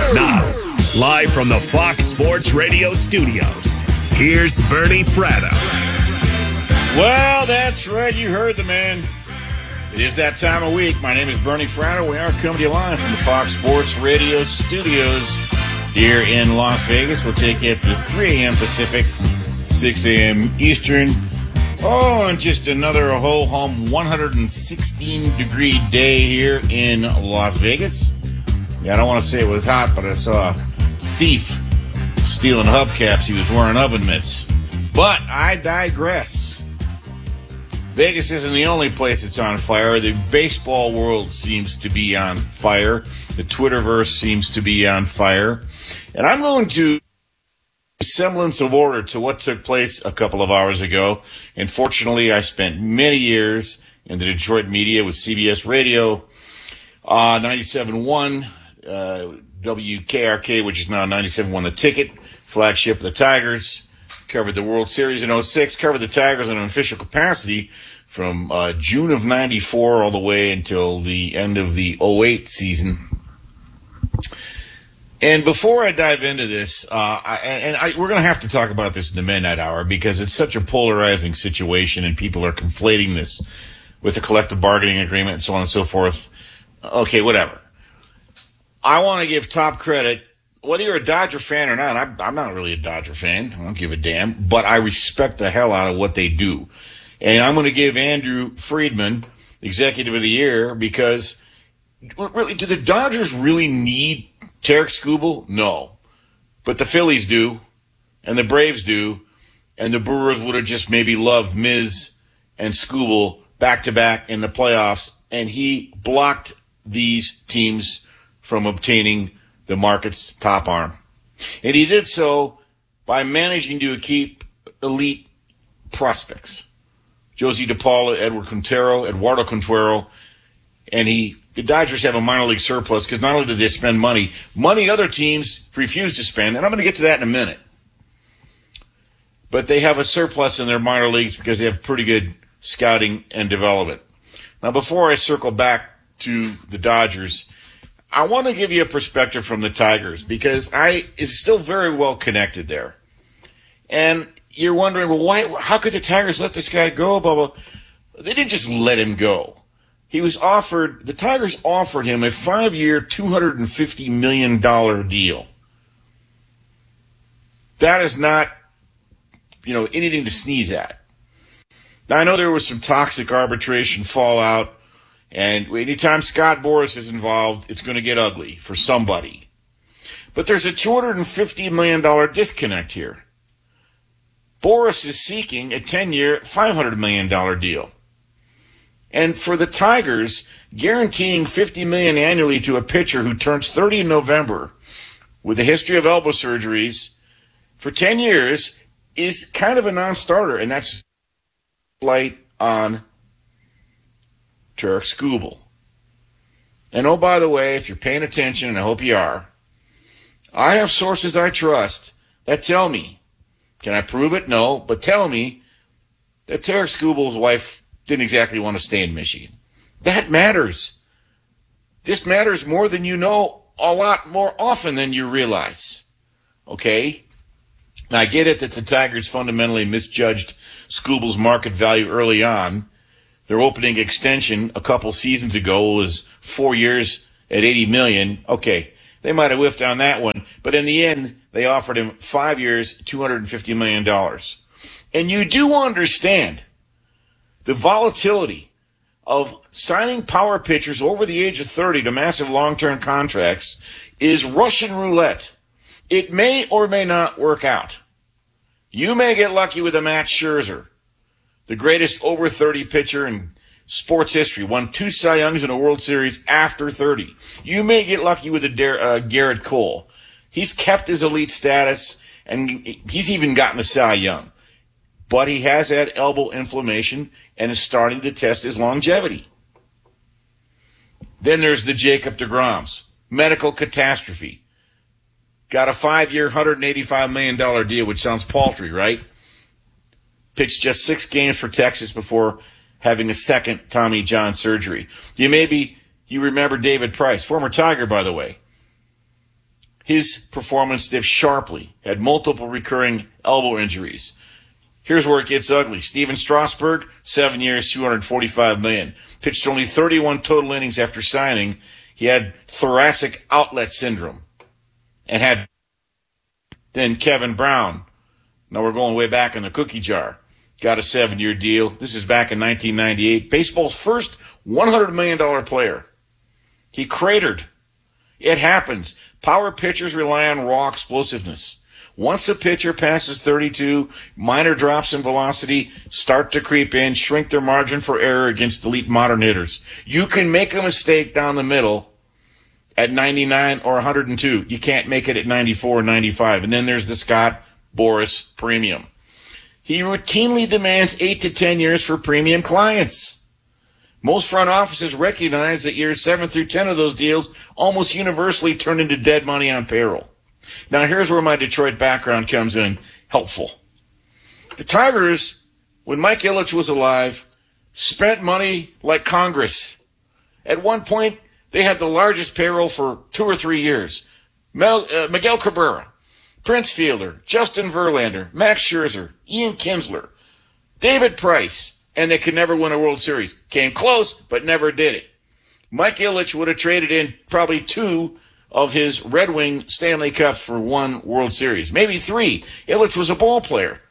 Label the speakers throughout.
Speaker 1: Now, live from the Fox Sports Radio studios, here's Bernie Fratto.
Speaker 2: Well, that's right. You heard the man. It is that time of week. My name is Bernie Fratto. We are coming to you live from the Fox Sports Radio studios here in Las Vegas. We'll take you up to 3 a.m. Pacific, 6 a.m. Eastern. Oh, and just another ho-hum 116-degree day here in Las Vegas. Yeah, I don't want to say it was hot, but I saw a thief stealing hubcaps. He was wearing oven mitts. But I digress. Vegas isn't the only place that's on fire. The baseball world seems to be on fire. The Twitterverse seems to be on fire. And I'm going to semblance of order to what took place a couple of hours ago. And fortunately, I spent many years in the Detroit media with CBS Radio, 97.1, WKRK, which is now 97.1 The Ticket, flagship of the Tigers. Covered the World Series in 06, covered the Tigers in an official capacity from June of 94 all the way until the end of the 08 season. And before I dive into this, we're going to have to talk about this in the Midnight Hour because it's such a polarizing situation and people are conflating this with the collective bargaining agreement and so on and so forth. Okay, whatever. I want to give top credit, whether you're a Dodger fan or not. I'm not really a Dodger fan. I don't give a damn. But I respect the hell out of what they do. And I'm going to give Andrew Friedman Executive of the Year because, really, do the Dodgers really need Tarik Skubal? No. But the Phillies do, and the Braves do, and the Brewers would have just maybe loved Miz and Skubal back-to-back in the playoffs, and he blocked these teams from obtaining the market's top arm. And he did so by managing to keep elite prospects. Josie DePaula, Eduardo Quintero, and the Dodgers have a minor league surplus because not only did they spend money other teams refuse to spend, and I'm going to get to that in a minute. But they have a surplus in their minor leagues because they have pretty good scouting and development. Now, before I circle back to the Dodgers, I want to give you a perspective from the Tigers because it's still very well connected there. And you're wondering, well, how could the Tigers let this guy go? Blah, blah. They didn't just let him go. The Tigers offered him a 5-year, $250 million deal. That is not, anything to sneeze at. Now, I know there was some toxic arbitration fallout, and anytime Scott Boras is involved, it's going to get ugly for somebody. But there's a $250 million disconnect here. Boras is seeking a 10-year, $500 million deal. And for the Tigers, guaranteeing $50 million annually to a pitcher who turns 30 in November with a history of elbow surgeries for 10 years is kind of a non-starter, and that's light on Tarik Skubal. And oh, by the way, if you're paying attention, and I hope you are, I have sources I trust that tell me, can I prove it? No, but tell me that Tarik Skubal's wife didn't exactly want to stay in Michigan. That matters. This matters more than you know, a lot more often than you realize. Okay? Now, I get it that the Tigers fundamentally misjudged Skubal's market value early on. Their opening extension a couple seasons ago was 4 years at $80 million. Okay, they might have whiffed on that one, but in the end, they offered him 5 years, $250 million. And you do understand the volatility of signing power pitchers over the age of 30 to massive long-term contracts is Russian roulette. It may or may not work out. You may get lucky with a Matt Scherzer, the greatest over 30 pitcher in sports history, won 2 Cy Youngs in a World Series after 30. You may get lucky with a Garrett Cole. He's kept his elite status, and he's even gotten a Cy Young. But he has had elbow inflammation and is starting to test his longevity. Then there's the Jacob deGroms. Medical catastrophe. Got a 5-year, $185 million deal, which sounds paltry, right? Pitched just 6 games for Texas before having a second Tommy John surgery. You remember David Price, former Tiger, by the way. his performance dipped sharply, had multiple recurring elbow injuries. Here's where it gets ugly. Steven Strasburg, 7 years, $245 million. Pitched only 31 total innings after signing. He had thoracic outlet syndrome. And had then Kevin Brown. Now we're going way back in the cookie jar. Got a 7-year deal. This is back in 1998. Baseball's first $100 million player. He cratered. It happens. Power pitchers rely on raw explosiveness. Once a pitcher passes 32, minor drops in velocity start to creep in, shrink their margin for error against elite modern hitters. You can make a mistake down the middle at 99 or 102. You can't make it at 94 or 95. And then there's the Scott Boras premium. He routinely demands 8 to 10 years for premium clients. Most front offices recognize that years 7 through 10 of those deals almost universally turn into dead money on payroll. Now, here's where my Detroit background comes in helpful. The Tigers, when Mike Ilitch was alive, spent money like Congress. At one point, they had the largest payroll for 2 or 3 years. Miguel Cabrera, Prince Fielder, Justin Verlander, Max Scherzer, Ian Kinsler, David Price, and they could never win a World Series. Came close, but never did it. Mike Ilitch would have traded in probably 2 of his Red Wing Stanley Cups for 1 World Series. Maybe 3. Ilitch was a ball player.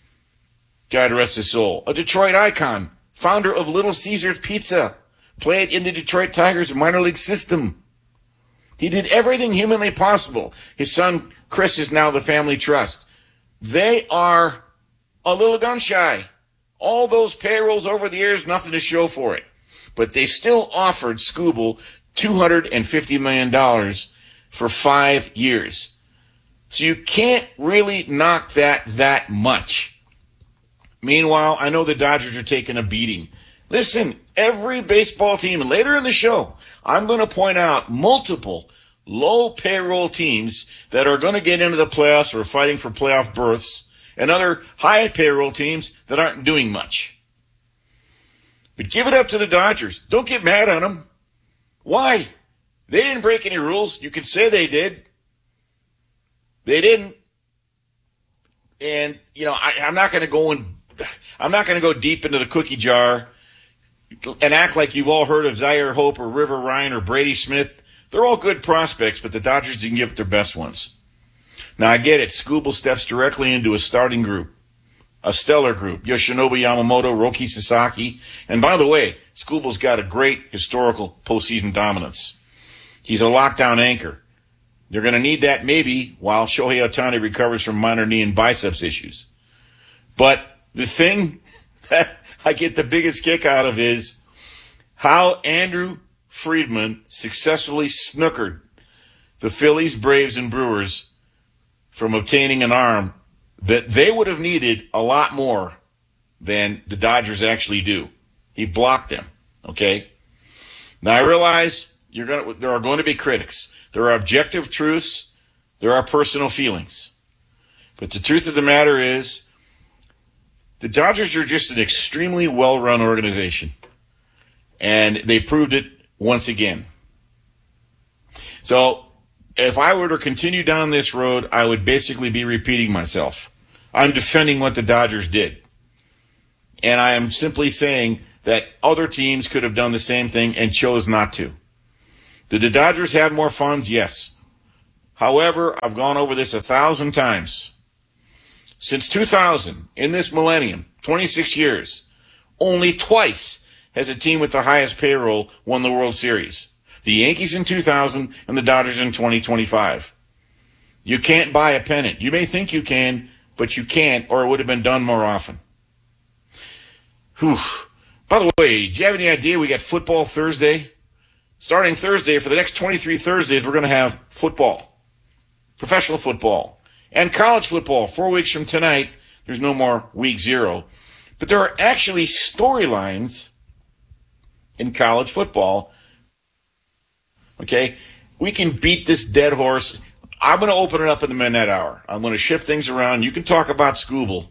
Speaker 2: God rest his soul. A Detroit icon. Founder of Little Caesars Pizza. Played in the Detroit Tigers minor league system. He did everything humanly possible. His son, Chris, is now the family trust. They are a little gun shy. All those payrolls over the years, nothing to show for it. But they still offered Skubal $250 million for 5 years. So you can't really knock that much. Meanwhile, I know the Dodgers are taking a beating. Listen, every baseball team, later in the show, I'm going to point out multiple low payroll teams that are going to get into the playoffs or fighting for playoff berths, and other high payroll teams that aren't doing much. But give it up to the Dodgers. Don't get mad on them. Why? They didn't break any rules. You can say they did. They didn't. And, I'm not going to go deep into the cookie jar and act like you've all heard of Zaire Hope or River Ryan or Brady Smith. They're all good prospects, but the Dodgers didn't give it their best ones. Now, I get it. Skubal steps directly into a starting group, a stellar group. Yoshinobu Yamamoto, Roki Sasaki. And by the way, Skubal's got a great historical postseason dominance. He's a lockdown anchor. They're going to need that maybe while Shohei Ohtani recovers from minor knee and biceps issues. But the thing that I get the biggest kick out of is how Andrew Friedman successfully snookered the Phillies, Braves, and Brewers from obtaining an arm that they would have needed a lot more than the Dodgers actually do. He blocked them, okay? Now, I realize there are going to be critics. There are objective truths. There are personal feelings. But the truth of the matter is, the Dodgers are just an extremely well-run organization. And they proved it once again. So, if I were to continue down this road, I would basically be repeating myself. I'm defending what the Dodgers did. And I am simply saying that other teams could have done the same thing and chose not to. Did the Dodgers have more funds? Yes. However, I've gone over this 1,000 times. Since 2000, in this millennium, 26 years, only twice has a team with the highest payroll won the World Series. The Yankees in 2000 and the Dodgers in 2025. You can't buy a pennant. You may think you can, but you can't, or it would have been done more often. Whew. By the way, do you have any idea we got football Thursday? Starting Thursday, for the next 23 Thursdays, we're going to have football. Professional football. And college football. 4 weeks from tonight, there's no more week 0. But there are actually storylines in college football. Okay? We can beat this dead horse. I'm going to open it up in the midnight hour. I'm going to shift things around. You can talk about Skubal,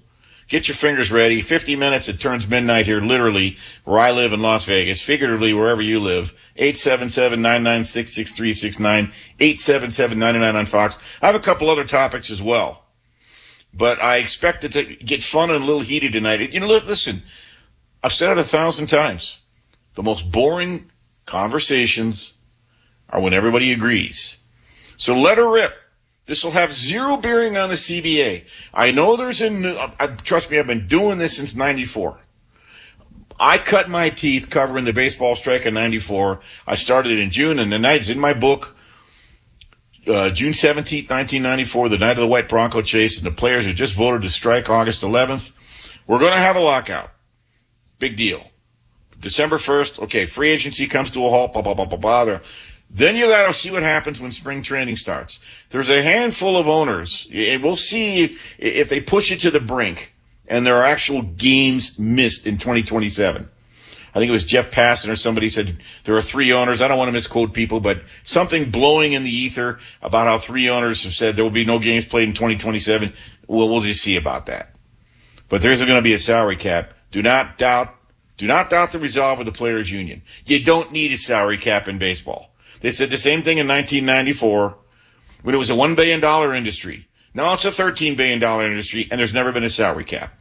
Speaker 2: Get your fingers ready. 50 minutes, it turns midnight here, literally, where I live in Las Vegas, figuratively, wherever you live. 877-996-6369, 877-99 on Fox. I have a couple other topics as well, but I expect it to get fun and a little heated tonight. You know, listen, I've said it 1,000 times. The most boring conversations are when everybody agrees. So let her rip. This will have zero bearing on the CBA. I know there's trust me, I've been doing this since 94. I cut my teeth covering the baseball strike in 94. I started in June, and the night's in my book, June 17th, 1994, the night of the White Bronco chase, and the players had just voted to strike August 11th. We're going to have a lockout. Big deal. December 1st, okay, free agency comes to a halt, blah, blah, blah, blah, blah. Then you got to see what happens when spring training starts. There's a handful of owners, and we'll see if they push it to the brink and there are actual games missed in 2027. I think it was Jeff Passan or somebody said there are 3 owners. I don't want to misquote people, but something blowing in the ether about how 3 owners have said there will be no games played in 2027. Well, we'll just see about that. But there's going to be a salary cap. Do not doubt the resolve of the players' union. You don't need a salary cap in baseball. They said the same thing in 1994 when it was a $1 billion industry. Now it's a $13 billion industry, and there's never been a salary cap.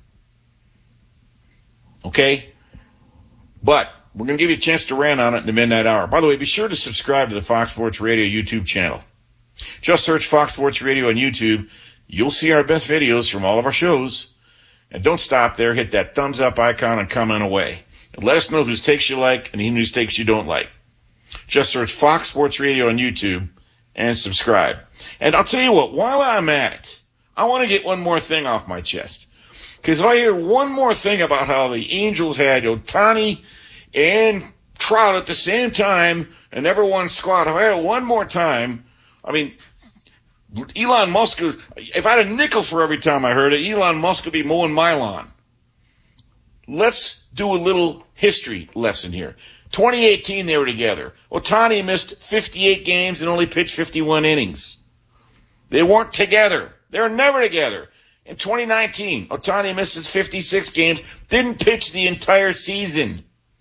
Speaker 2: Okay? But we're going to give you a chance to rant on it in the midnight hour. By the way, be sure to subscribe to the Fox Sports Radio YouTube channel. Just search Fox Sports Radio on YouTube. You'll see our best videos from all of our shows. And don't stop there. Hit that thumbs up icon and comment away. And let us know whose takes you like and whose takes you don't like. Just search Fox Sports Radio on YouTube and subscribe. And I'll tell you what, while I'm at it, I want to get one more thing off my chest. Because if I hear one more thing about how the Angels had Ohtani and Trout at the same time and never won squad, if I hear it one more time, I mean, Elon Musk, if I had a nickel for every time I heard it, Elon Musk would be mowing my lawn. Let's do a little history lesson here. 2018, they were together. Ohtani missed 58 games and only pitched 51 innings. They weren't together. They were never together. In 2019, Ohtani misses 56 games, didn't pitch the entire season.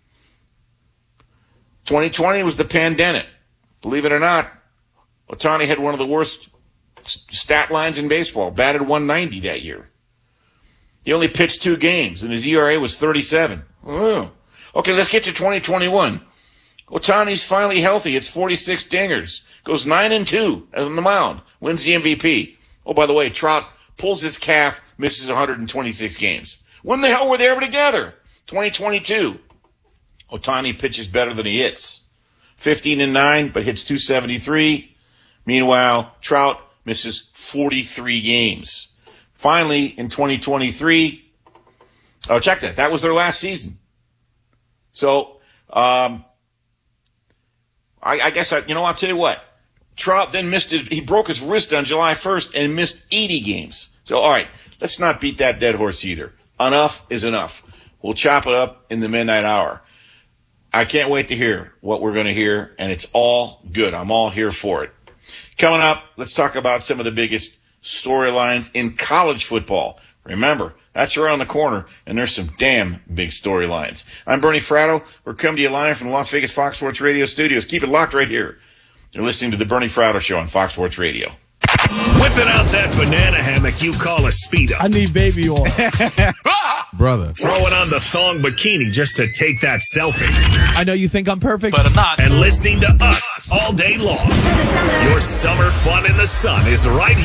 Speaker 2: 2020 was the pandemic. Believe it or not, Ohtani had one of the worst stat lines in baseball, batted 190 that year. He only pitched 2 games, and his ERA was 37. Oh. Okay, let's get to 2021. Ohtani's finally healthy. It's 46 dingers. Goes 9-2 on the mound. Wins the MVP. Oh, by the way, Trout pulls his calf, misses 126 games. When the hell were they ever together? 2022. Ohtani pitches better than he hits. 15-9, but hits 273. Meanwhile, Trout misses 43 games. Finally, in 2023, check that. That was their last season. So, I guess I'll tell you what. Trout then he broke his wrist on July 1st and missed 80 games. So, all right, let's not beat that dead horse either. Enough is enough. We'll chop it up in the midnight hour. I can't wait to hear what we're going to hear, and it's all good. I'm all here for it. Coming up, let's talk about some of the biggest storylines in college football. Remember, that's around the corner, and there's some damn big storylines. I'm Bernie Fratto. We're coming to you live from the Las Vegas Fox Sports Radio studios. Keep it locked right here. You're listening to the Bernie Fratto Show on Fox Sports Radio.
Speaker 1: Whipping out that banana hammock you call a Speedo.
Speaker 3: I need baby oil. Brother.
Speaker 1: Throwing on the thong bikini just to take that selfie.
Speaker 3: I know you think I'm perfect, but I'm not.
Speaker 1: And listening to us all day long. Your summer fun in the sun is right here.